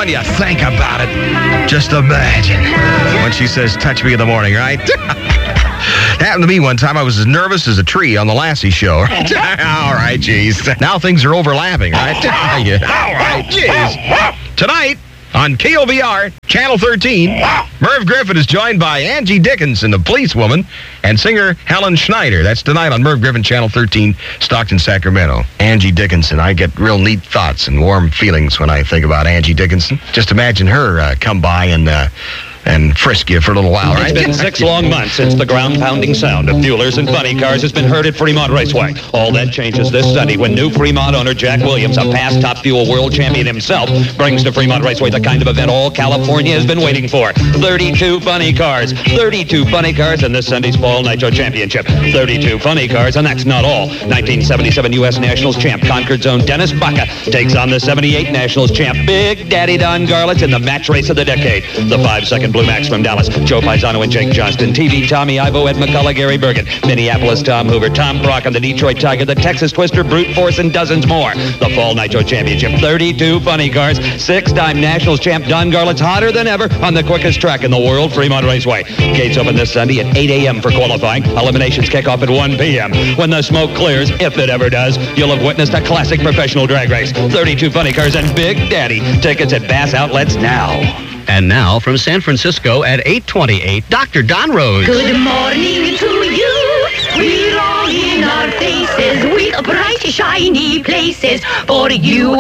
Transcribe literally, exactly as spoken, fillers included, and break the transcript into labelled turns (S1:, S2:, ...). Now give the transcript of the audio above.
S1: when you think about it, just imagine when she says, touch me in the morning, right? Happened to me one time. I was as nervous as a tree on the Lassie show. Right? All right, geez. Now things are overlapping, right? All right, geez. Tonight on K O V R, Channel thirteen, Merv Griffin is joined by Angie Dickinson, the policewoman, and singer Helen Schneider. That's tonight on Merv Griffin, Channel thirteen, Stockton, Sacramento. Angie Dickinson. I get real neat thoughts and warm feelings when I think about Angie Dickinson. Just imagine her uh, come by and... Uh, and frisk you for a little while, right?
S2: It's been six long months since the ground-pounding sound of fuelers and funny cars has been heard at Fremont Raceway. All that changes this Sunday when new Fremont owner Jack Williams, a past Top Fuel world champion himself, brings to Fremont Raceway the kind of event all California has been waiting for. thirty-two funny cars. thirty-two funny cars in this Sunday's Fall Nitro Championship. thirty-two funny cars, and that's not all. nineteen seventy-seven U S Nationals champ Concord's own Dennis Baca takes on the seventy-eight Nationals champ Big Daddy Don Garlits in the match race of the decade. The five-second Blue Max from Dallas, Joe Paisano and Jake Johnston, T V Tommy Ivo, Ed McCullough, Gary Bergen, Minneapolis Tom Hoover, Tom Brock on the Detroit Tiger, the Texas Twister, Brute Force, and dozens more. The Fall Nitro Championship, thirty-two funny cars, six-time Nationals champ Don Garlits hotter than ever on the quickest track in the world, Fremont Raceway. Gates open this Sunday at eight a.m. for qualifying. Eliminations kick off at one p.m. When the smoke clears, if it ever does, you'll have witnessed a classic professional drag race. thirty-two funny cars and Big Daddy. Tickets at Bass Outlets now.
S3: And now, from San Francisco at eight twenty-eight, Doctor Don Rose.
S4: Good morning to you. We're all in our faces with bright, shiny places for you